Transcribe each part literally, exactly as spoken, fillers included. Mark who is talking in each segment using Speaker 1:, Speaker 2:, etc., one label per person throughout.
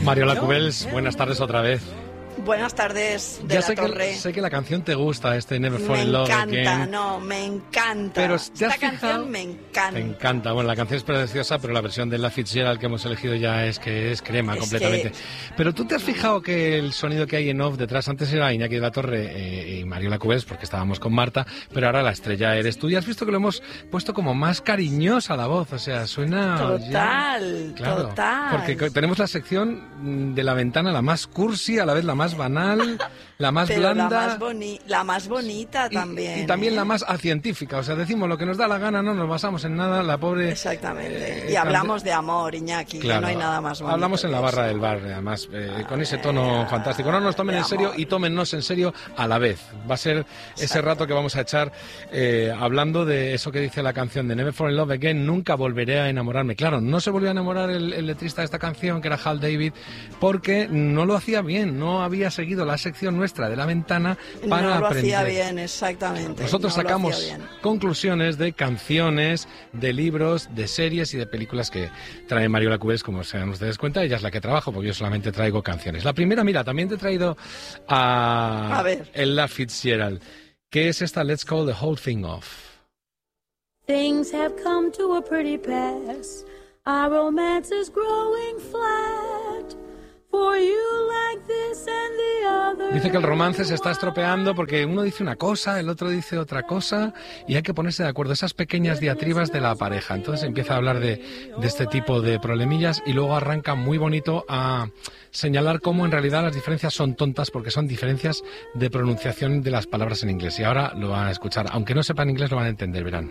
Speaker 1: Mariola Cubels, buenas tardes otra vez.
Speaker 2: Buenas tardes, de
Speaker 1: ya
Speaker 2: la
Speaker 1: sé
Speaker 2: Torre.
Speaker 1: Que, sé que la canción te gusta, este Never Fall
Speaker 2: me
Speaker 1: in Love Again.
Speaker 2: Me encanta, no, me encanta.
Speaker 1: Pero
Speaker 2: Esta canción
Speaker 1: fijado?
Speaker 2: me encanta.
Speaker 1: Me encanta. Bueno, la canción es preciosa, pero la versión de Ella Fitzgerald que hemos elegido ya es que es crema es completamente. Que... Pero tú te has fijado que el sonido que hay en off detrás, antes era Iñaki de la Torre eh, y Mariola Cubels, porque estábamos con Marta, pero ahora la estrella eres tú. Y has visto que lo hemos puesto como más cariñosa la voz, o sea, suena...
Speaker 2: Total,
Speaker 1: ya... claro,
Speaker 2: total.
Speaker 1: Porque tenemos la sección de la ventana, la más cursi, a la vez la más banal... La más
Speaker 2: Pero
Speaker 1: blanda.
Speaker 2: La más, boni la más bonita
Speaker 1: y,
Speaker 2: también.
Speaker 1: Y también
Speaker 2: ¿eh?
Speaker 1: la más acientífica. O sea, decimos lo que nos da la gana, no nos basamos en nada. La pobre.
Speaker 2: Exactamente.
Speaker 1: Eh,
Speaker 2: y hablamos de amor, Iñaki.
Speaker 1: Claro,
Speaker 2: que no hay nada más bonito.
Speaker 1: Hablamos en la barra
Speaker 2: eso.
Speaker 1: del bar, además, eh, con ese tono fantástico. No nos tomen en serio y tómennos en serio a la vez. Va a ser Exacto. ese rato que vamos a echar eh, hablando de eso que dice la canción de Never Fall in Love Again. Nunca volveré a enamorarme. Claro, no se volvió a enamorar el, el letrista de esta canción, que era Hal David, porque no lo hacía bien. No había seguido la sección nuestra de la ventana. Para
Speaker 2: no lo
Speaker 1: aprender.
Speaker 2: hacía bien, exactamente.
Speaker 1: Nosotros
Speaker 2: no
Speaker 1: sacamos conclusiones de canciones, de libros, de series y de películas que trae Mariola Cubels, como se dan ustedes cuenta. Ella es la que trabajo, porque yo solamente traigo canciones. La primera, mira, también te he traído a,
Speaker 2: a ver.
Speaker 1: Ella Fitzgerald, que es esta Let's Call the Whole Thing Off.
Speaker 3: Things have come to a pretty pass. Our romance is growing flat. For you like this and the other.
Speaker 1: Dice que el romance se está estropeando porque uno dice una cosa, el otro dice otra cosa y hay que ponerse de acuerdo. Esas pequeñas diatribas de la pareja. Entonces empieza a hablar de, de este tipo de problemillas y luego arranca muy bonito a señalar cómo en realidad las diferencias son tontas porque son diferencias de pronunciación de las palabras en inglés. Y ahora lo van a escuchar. Aunque no sepan inglés lo van a entender, verán.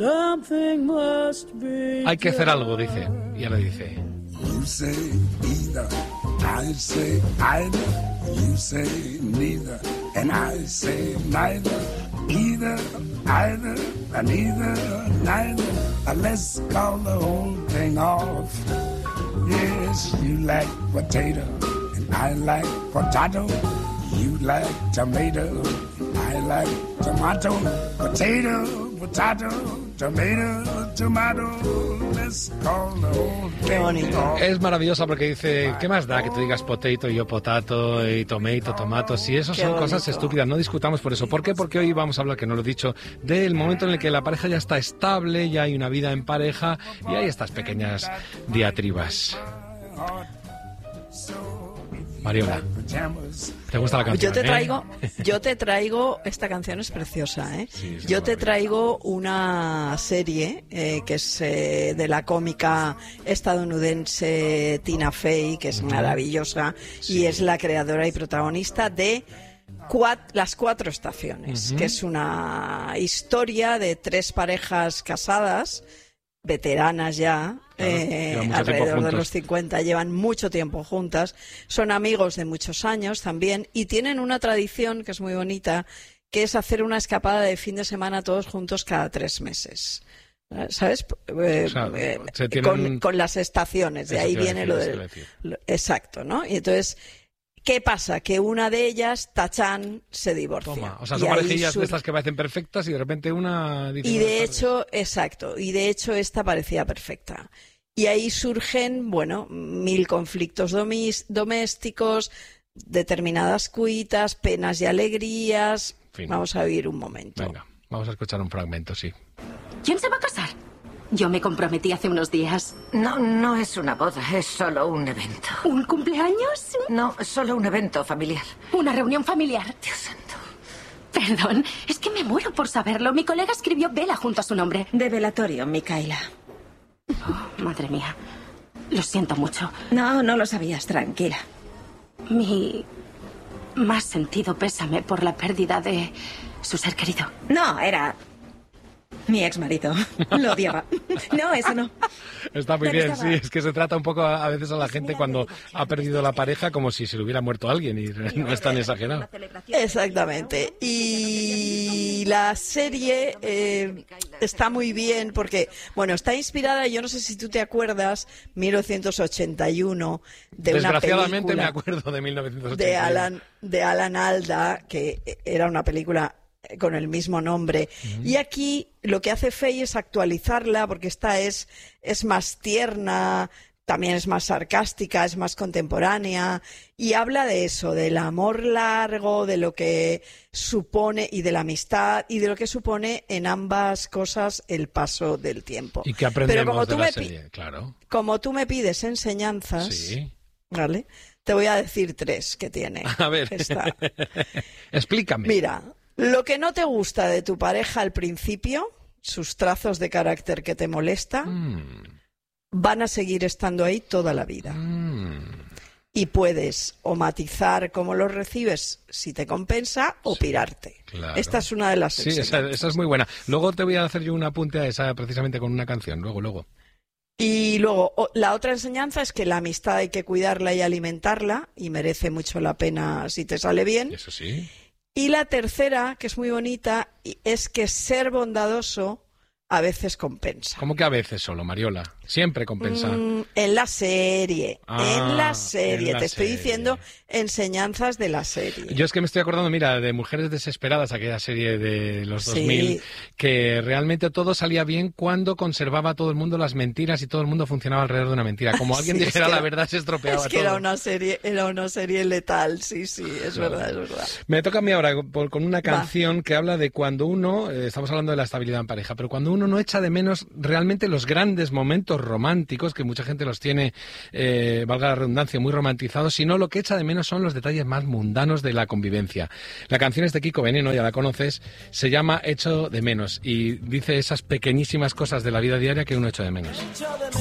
Speaker 1: Hay que hacer algo, dice. Y ahora dice...
Speaker 4: You say either, I say either, you say neither, and I say neither, either, either, and either, neither, and let's call the whole thing off. Yes, you like potato, and I like potato, you like tomato, I like tomato, potato, potato, tomato, tomato, let's call the whole thing off.
Speaker 1: Es maravillosa porque dice, ¿qué más da que tú digas potato y yo potato y tomato, tomato? Si eso son cosas estúpidas, no discutamos por eso. ¿Por qué? Porque hoy vamos a hablar, que no lo he dicho, del momento en el que la pareja ya está estable, ya hay una vida en pareja y hay estas pequeñas diatribas. Mariola, ¿te gusta la canción?
Speaker 2: Yo te traigo,
Speaker 1: ¿eh?
Speaker 2: yo te traigo, esta canción es preciosa, ¿eh?
Speaker 1: Sí,
Speaker 2: yo te traigo una serie eh, que es eh, de la cómica estadounidense Tina Fey, que es uh-huh. maravillosa, sí. y es la creadora y protagonista de Cuat, Las Cuatro Estaciones, uh-huh. que es una historia de tres parejas casadas, veteranas ya,
Speaker 1: claro,
Speaker 2: eh, alrededor de los cincuenta, llevan mucho tiempo juntas, son amigos de muchos años también y tienen una tradición que es muy bonita, que es hacer una escapada de fin de semana todos juntos cada tres meses. ¿Sabes? Eh,
Speaker 1: o sea,
Speaker 2: eh,
Speaker 1: tienen...
Speaker 2: con, con las estaciones, de ahí viene lo del... Lo, exacto, ¿no? Y entonces... ¿Qué pasa? Que una de ellas, Tachán, se divorcia.
Speaker 1: Toma, o sea, son parejillas sur... de estas que parecen perfectas y de repente una...
Speaker 2: Dice y de hecho, tarde. exacto, y de hecho esta parecía perfecta. Y ahí surgen, bueno, mil conflictos domésticos, determinadas cuitas, penas y alegrías. Fin. Vamos a oír un momento.
Speaker 1: Venga, vamos a escuchar un fragmento, sí.
Speaker 5: ¿Quién se va a casar? Yo me comprometí hace unos días.
Speaker 6: No, no es una boda, es solo un evento.
Speaker 5: ¿Un cumpleaños?
Speaker 6: No, solo un evento familiar.
Speaker 5: ¿Una reunión familiar?
Speaker 6: Dios santo.
Speaker 5: Perdón, es que me muero por saberlo. Mi colega escribió vela junto a su nombre.
Speaker 6: De velatorio, Micaela.
Speaker 5: Oh, madre mía. Lo siento mucho.
Speaker 6: No, no lo sabías, tranquila.
Speaker 5: Mi más sentido pésame por la pérdida de su ser querido.
Speaker 6: No, era... mi ex marido. Lo odiaba. No, eso no.
Speaker 1: Está muy Pero bien, estaba... sí. Es que se trata un poco a, a veces a la gente cuando ha perdido la pareja como si se le hubiera muerto alguien y no es tan exagerado.
Speaker 2: Exactamente. Y la serie eh, está muy bien porque, bueno, está inspirada, yo no sé si tú te acuerdas, mil novecientos ochenta y uno, de una película...
Speaker 1: Desgraciadamente me acuerdo de mil novecientos ochenta y uno.
Speaker 2: De Alan, de Alan Alda, que era una película... con el mismo nombre. Uh-huh. Y aquí lo que hace Fey es actualizarla porque esta es, es más tierna, también es más sarcástica, es más contemporánea y habla de eso, del amor largo, de lo que supone y de la amistad y de lo que supone en ambas cosas el paso del tiempo.
Speaker 1: ¿Y qué aprendemos
Speaker 2: Pero como
Speaker 1: de
Speaker 2: tú
Speaker 1: la
Speaker 2: me
Speaker 1: serie?
Speaker 2: pi-
Speaker 1: Claro.
Speaker 2: Como tú me pides enseñanzas,
Speaker 1: Sí.
Speaker 2: ¿vale? Te voy a decir tres que tiene.
Speaker 1: A ver,
Speaker 2: esta.
Speaker 1: explícame.
Speaker 2: Mira, lo que no te gusta de tu pareja al principio, sus trazos de carácter que te molestan,
Speaker 1: Mm,
Speaker 2: van a seguir estando ahí toda la vida.
Speaker 1: mm.
Speaker 2: Y puedes o matizar cómo los recibes si te compensa o pirarte.
Speaker 1: Claro.
Speaker 2: Esta es una de las
Speaker 1: Sí, esa,
Speaker 2: enseñanzas.
Speaker 1: esa es muy buena. Luego te voy a hacer yo un apunte a esa precisamente con una canción, luego, luego.
Speaker 2: Y luego, o- la otra enseñanza es que la amistad hay que cuidarla y alimentarla y merece mucho la pena si te sale bien.
Speaker 1: Eso sí.
Speaker 2: Y la tercera, que es muy bonita, y es que ser bondadoso a veces compensa.
Speaker 1: ¿Cómo que a veces solo, Mariola? Siempre compensa.
Speaker 2: Mm, en la serie,
Speaker 1: Ah,
Speaker 2: en la serie,
Speaker 1: en la
Speaker 2: te estoy
Speaker 1: serie.
Speaker 2: diciendo enseñanzas de la serie.
Speaker 1: Yo es que me estoy acordando, mira, de Mujeres Desesperadas, aquella serie de los
Speaker 2: Sí.
Speaker 1: dos mil, que realmente todo salía bien cuando conservaba todo el mundo las mentiras y todo el mundo funcionaba alrededor de una mentira. Como alguien
Speaker 2: Sí, es
Speaker 1: dijera
Speaker 2: que
Speaker 1: la
Speaker 2: era-
Speaker 1: verdad, se estropeaba
Speaker 2: Es que
Speaker 1: todo.
Speaker 2: era una serie, era una serie letal, sí, sí, es verdad, es verdad.
Speaker 1: Me toca a mí ahora por- con una canción que habla de cuando uno, eh, estamos hablando de la estabilidad en pareja, pero cuando uno no echa de menos realmente los grandes momentos románticos, que mucha gente los tiene, eh, valga la redundancia, muy romantizados, sino lo que echa de menos son los detalles más mundanos de la convivencia. La canción es de Kiko Veneno, ya la conoces, se llama Echo de menos y dice esas pequeñísimas cosas de la vida diaria que uno echa de menos.